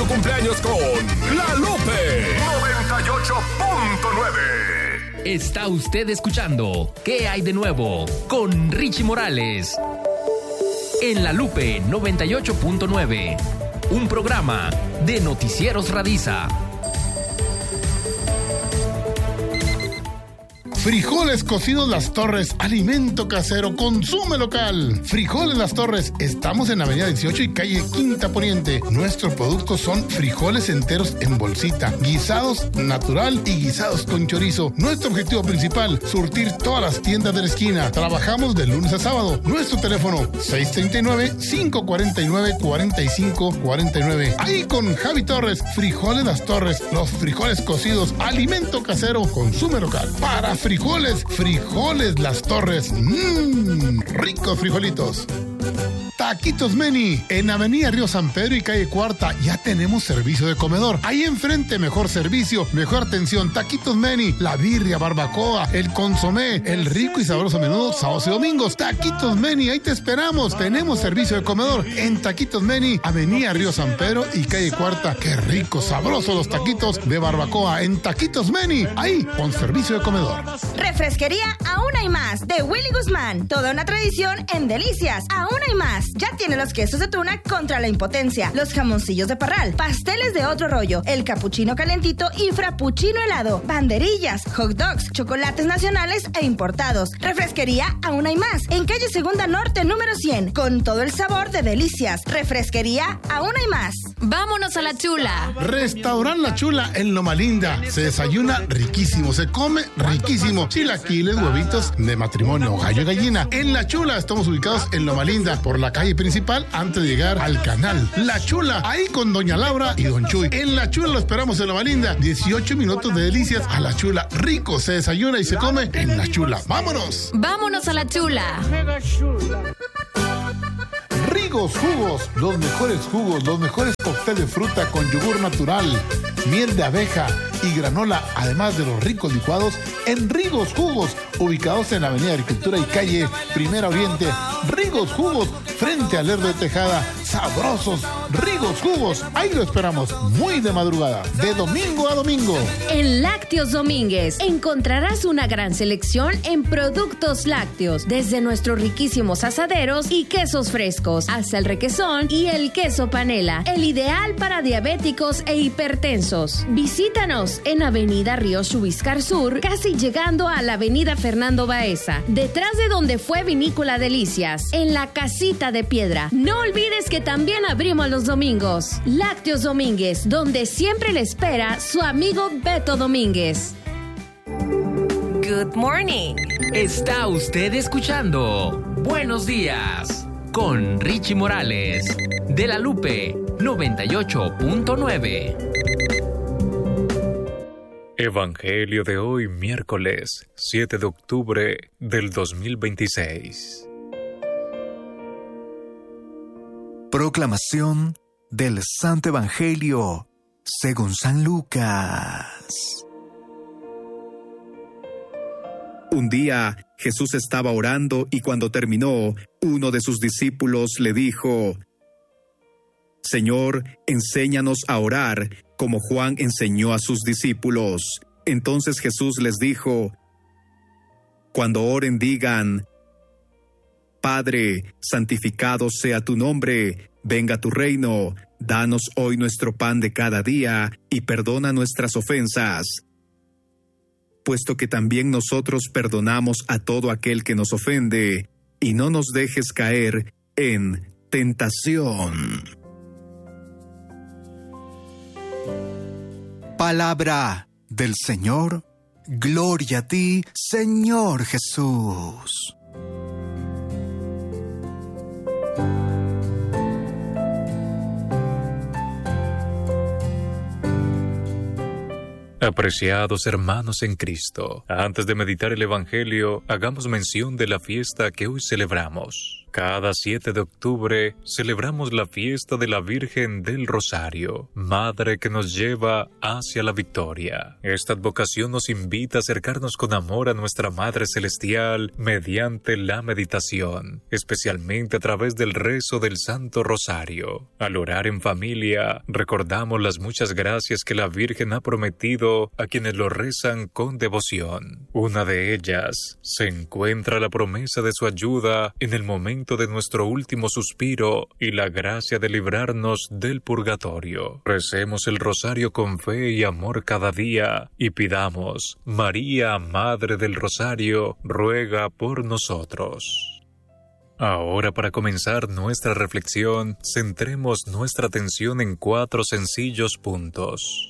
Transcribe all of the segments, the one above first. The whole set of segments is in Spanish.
cumpleaños con La Lupe 98.9. Está usted escuchando ¿Qué hay de nuevo? Con Richie Morales. En La Lupe 98.9. Un programa de Noticieros Radiza. Frijoles cocidos Las Torres, alimento casero, consume local. Frijoles Las Torres, estamos en Avenida 18 y calle Quinta Poniente. Nuestros productos son frijoles enteros en bolsita, guisados natural y guisados con chorizo. Nuestro objetivo principal, surtir todas las tiendas de la esquina. Trabajamos de lunes a sábado. Nuestro teléfono, 639-549-4549. Ahí con Javi Torres, Frijoles Las Torres, los frijoles cocidos, alimento casero, consume local. Para frijoles Las Torres. Ricos frijolitos. Taquitos Meni, en Avenida Río San Pedro y calle Cuarta, ya tenemos servicio de comedor. Ahí enfrente, mejor servicio, mejor atención. Taquitos Meni, la birria, barbacoa, el consomé, el rico y sabroso menudo, sábados y domingos. Taquitos Meni, ahí te esperamos. Tenemos servicio de comedor en Taquitos Meni, Avenida Río San Pedro y calle Cuarta. Qué rico, sabroso los taquitos de barbacoa en Taquitos Meni, ahí con servicio de comedor. Refresquería Aún hay más, de Willy Guzmán. Toda una tradición en delicias. Aún hay más. Ya tiene los quesos de tuna contra la impotencia, los jamoncillos de Parral, pasteles de otro rollo, el capuchino calentito y frappuccino helado, banderillas, hot dogs, chocolates nacionales e importados. Refresquería Aún hay más, en calle Segunda Norte número 100, con todo el sabor de delicias. Refresquería Aún hay más. Vámonos a La Chula. Restaurant La Chula en Loma Linda. Se desayuna riquísimo, se come riquísimo. Chilaquiles, huevitos de matrimonio, gallo y gallina. En La Chula estamos ubicados en Loma Linda, por la calle principal antes de llegar al canal. La Chula, ahí con doña Laura y don Chuy. En La Chula lo esperamos en Loma Linda. 18 minutos de delicias a La Chula. Rico, se desayuna y se come en La Chula. ¡Vámonos! ¡Vámonos a La Chula! Rigos Jugos, los mejores cócteles de fruta con yogur natural, miel de abeja y granola, además de los ricos licuados en Rigos Jugos, ubicados en la Avenida Agricultura y calle Primera Oriente. Rigos Jugos, frente al Lerdo de Tejada. Sabrosos Rigos Jugos, ahí lo esperamos, muy de madrugada, de domingo a domingo. En Lácteos Domínguez encontrarás una gran selección en productos lácteos, desde nuestros riquísimos asaderos y quesos frescos, hasta el requesón y el queso panela, el ideal para diabéticos e hipertensos. Visítanos en Avenida Río Chubiscar Sur, casi llegando a la Avenida Fernando Baeza, detrás de donde fue Vinícola Delicias, en la Casita de Piedra. No olvides que también abrimos los domingos. Lácteos Domínguez, donde siempre le espera su amigo Beto Domínguez. Good morning. Está usted escuchando Buenos Días con Richie Morales de La Lupe 98.9. Evangelio de hoy, miércoles 7 de octubre del 2026. Proclamación del Santo Evangelio según San Lucas. Un día Jesús estaba orando y cuando terminó, uno de sus discípulos le dijo: Señor, enséñanos a orar, como Juan enseñó a sus discípulos. Entonces Jesús les dijo: Cuando oren digan: Padre, santificado sea tu nombre, venga tu reino, danos hoy nuestro pan de cada día, y perdona nuestras ofensas, puesto que también nosotros perdonamos a todo aquel que nos ofende, y no nos dejes caer en tentación. Palabra del Señor. Gloria a ti, Señor Jesús. Apreciados hermanos en Cristo, antes de meditar el Evangelio, hagamos mención de la fiesta que hoy celebramos. Cada 7 de octubre celebramos la fiesta de la Virgen del Rosario, Madre que nos lleva hacia la victoria. Esta advocación nos invita a acercarnos con amor a nuestra Madre Celestial mediante la meditación, especialmente a través del rezo del Santo Rosario. Al orar en familia, recordamos las muchas gracias que la Virgen ha prometido a quienes lo rezan con devoción. Una de ellas se encuentra la promesa de su ayuda en el momento de nuestro último suspiro y la gracia de librarnos del purgatorio. Recemos el rosario con fe y amor cada día y pidamos: María, Madre del Rosario, ruega por nosotros. Ahora, para comenzar nuestra reflexión, centremos nuestra atención en 4 sencillos puntos.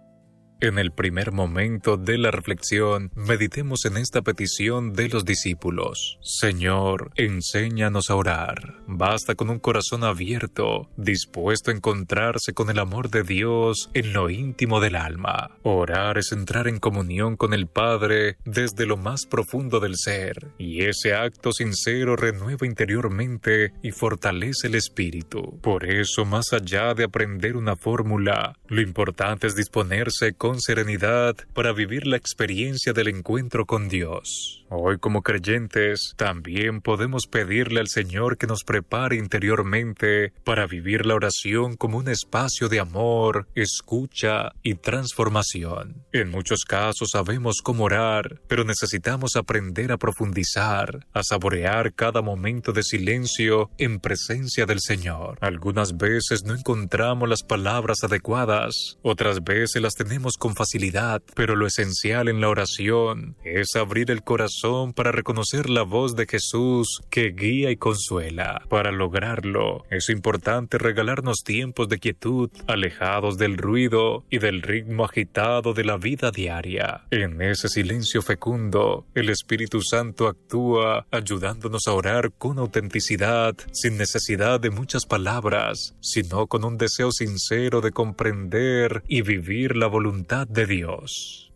En el primer momento de la reflexión, meditemos en esta petición de los discípulos. Señor, enséñanos a orar. Basta con un corazón abierto, dispuesto a encontrarse con el amor de Dios en lo íntimo del alma. Orar es entrar en comunión con el Padre desde lo más profundo del ser, y ese acto sincero renueva interiormente y fortalece el espíritu. Por eso, más allá de aprender una fórmula, lo importante es disponerse con serenidad para vivir la experiencia del encuentro con Dios. Hoy, como creyentes, también podemos pedirle al Señor que nos prepare interiormente para vivir la oración como un espacio de amor, escucha y transformación. En muchos casos sabemos cómo orar, pero necesitamos aprender a profundizar, a saborear cada momento de silencio en presencia del Señor. Algunas veces no encontramos las palabras adecuadas, otras veces las tenemos con facilidad, pero lo esencial en la oración es abrir el corazón para reconocer la voz de Jesús que guía y consuela. Para lograrlo, es importante regalarnos tiempos de quietud, alejados del ruido y del ritmo agitado de la vida diaria. En ese silencio fecundo, el Espíritu Santo actúa, ayudándonos a orar con autenticidad, sin necesidad de muchas palabras, sino con un deseo sincero de comprender y vivir la voluntad de Dios.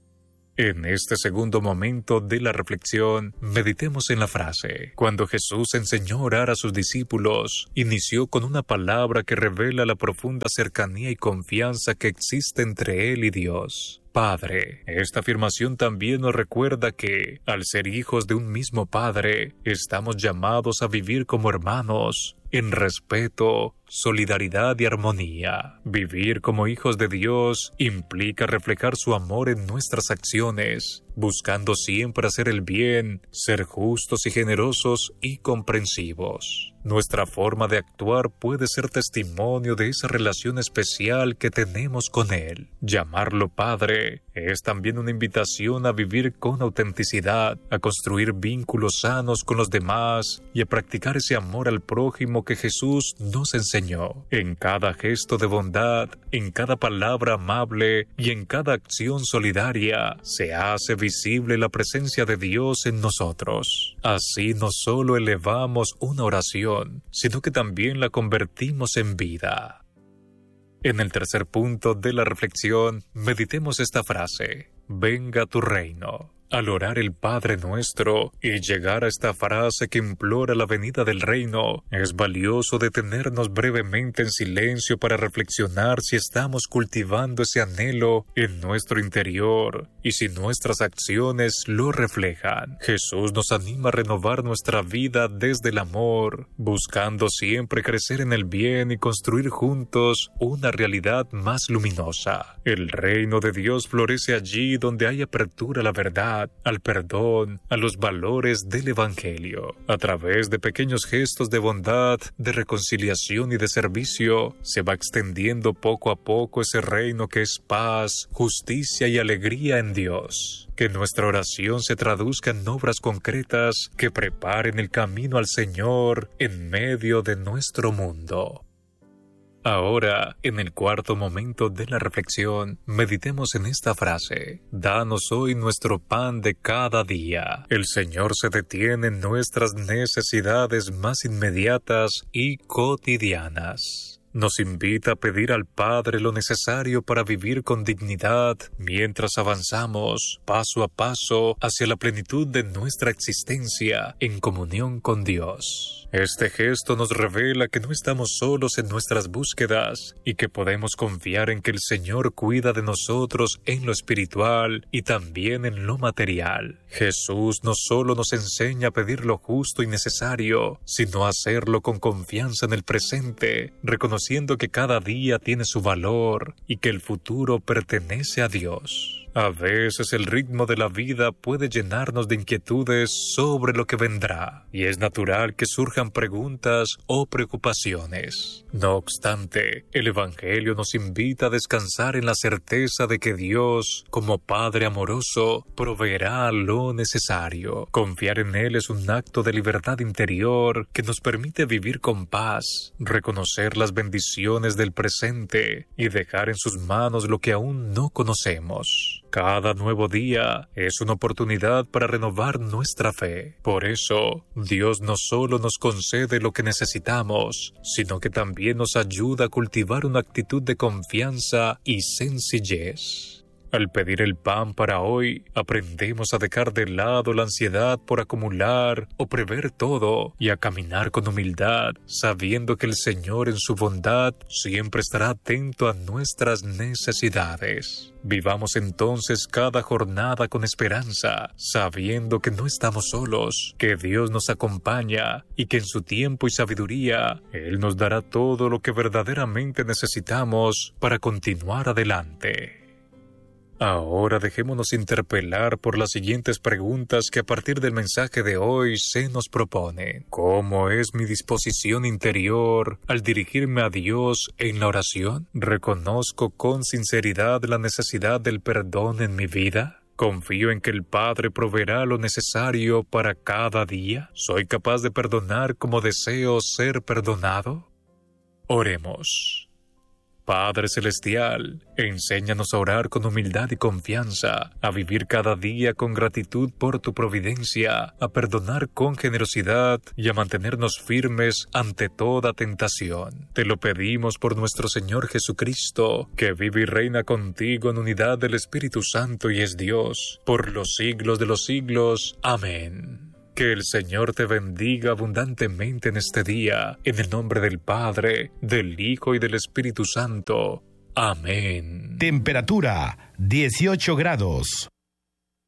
En este segundo momento de la reflexión, meditemos en la frase: cuando Jesús enseñó a orar a sus discípulos, inició con una palabra que revela la profunda cercanía y confianza que existe entre Él y Dios. Padre. Esta afirmación también nos recuerda que, al ser hijos de un mismo Padre, estamos llamados a vivir como hermanos, en respeto, solidaridad y armonía. Vivir como hijos de Dios implica reflejar su amor en nuestras acciones, buscando siempre hacer el bien, ser justos y generosos y comprensivos. Nuestra forma de actuar puede ser testimonio de esa relación especial que tenemos con Él. Llamarlo Padre es también una invitación a vivir con autenticidad, a construir vínculos sanos con los demás y a practicar ese amor al prójimo que Jesús nos enseñó. En cada gesto de bondad, en cada palabra amable y en cada acción solidaria, se hace visible la presencia de Dios en nosotros. Así no solo elevamos una oración, sino que también la convertimos en vida. En el tercer punto de la reflexión, meditemos esta frase: venga tu reino. Al orar el Padre Nuestro y llegar a esta frase que implora la venida del reino, es valioso detenernos brevemente en silencio para reflexionar si estamos cultivando ese anhelo en nuestro interior y si nuestras acciones lo reflejan. Jesús nos anima a renovar nuestra vida desde el amor, buscando siempre crecer en el bien y construir juntos una realidad más luminosa. El reino de Dios florece allí donde hay apertura a la verdad, al perdón, a los valores del Evangelio. A través de pequeños gestos de bondad, de reconciliación y de servicio, se va extendiendo poco a poco ese reino que es paz, justicia y alegría en Dios. Que nuestra oración se traduzca en obras concretas que preparen el camino al Señor en medio de nuestro mundo. Ahora, en el cuarto momento de la reflexión, meditemos en esta frase: danos hoy nuestro pan de cada día. El Señor se detiene en nuestras necesidades más inmediatas y cotidianas. nos invita a pedir al Padre lo necesario para vivir con dignidad mientras avanzamos paso a paso hacia la plenitud de nuestra existencia en comunión con Dios. Este gesto nos revela que no estamos solos en nuestras búsquedas y que podemos confiar en que el Señor cuida de nosotros en lo espiritual y también en lo material. Jesús no solo nos enseña a pedir lo justo y necesario, sino a hacerlo con confianza en el presente, reconociendo que cada día tiene su valor y que el futuro pertenece a Dios. A veces el ritmo de la vida puede llenarnos de inquietudes sobre lo que vendrá, y es natural que surjan preguntas o preocupaciones. No obstante, el Evangelio nos invita a descansar en la certeza de que Dios, como Padre amoroso, proveerá lo necesario. Confiar en Él es un acto de libertad interior que nos permite vivir con paz, reconocer las bendiciones del presente y dejar en sus manos lo que aún no conocemos. Cada nuevo día es una oportunidad para renovar nuestra fe. Por eso, Dios no solo nos concede lo que necesitamos, sino que también nos ayuda a cultivar una actitud de confianza y sencillez. Al pedir el pan para hoy, aprendemos a dejar de lado la ansiedad por acumular o prever todo y a caminar con humildad, sabiendo que el Señor en su bondad siempre estará atento a nuestras necesidades. Vivamos entonces cada jornada con esperanza, sabiendo que no estamos solos, que Dios nos acompaña y que en su tiempo y sabiduría Él nos dará todo lo que verdaderamente necesitamos para continuar adelante. Ahora dejémonos interpelar por las siguientes preguntas que a partir del mensaje de hoy se nos proponen. ¿Cómo es mi disposición interior al dirigirme a Dios en la oración? ¿Reconozco con sinceridad la necesidad del perdón en mi vida? ¿Confío en que el Padre proveerá lo necesario para cada día? ¿Soy capaz de perdonar como deseo ser perdonado? Oremos. Padre Celestial, enséñanos a orar con humildad y confianza, a vivir cada día con gratitud por tu providencia, a perdonar con generosidad y a mantenernos firmes ante toda tentación. Te lo pedimos por nuestro Señor Jesucristo, que vive y reina contigo en unidad del Espíritu Santo y es Dios, por los siglos de los siglos. Amén. Que el Señor te bendiga abundantemente en este día, en el nombre del Padre, del Hijo y del Espíritu Santo. Amén. Temperatura 18 grados.